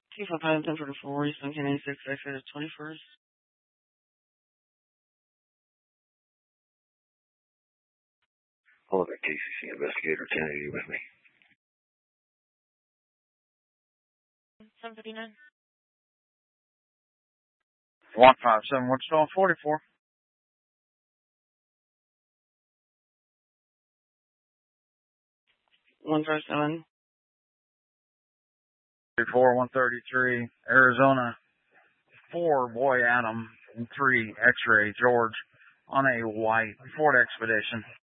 255 1044, East 1996, exit 21st. Hello there, KCC Investigator 1080 with me. 759. 157 Woodstone 44. 157. 34 133 Arizona 4 Boy Adam 3 X-ray George on a white Ford Expedition.